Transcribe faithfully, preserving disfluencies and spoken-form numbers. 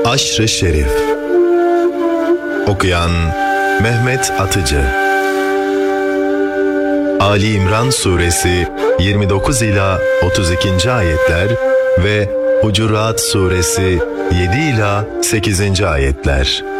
Aşr-ı Şerif. Okuyan Mehmet Atıcı. Ali İmran Suresi yirmi dokuz ila otuz ikinci ayetler ve Hucurat Suresi yedi ila sekizinci ayetler.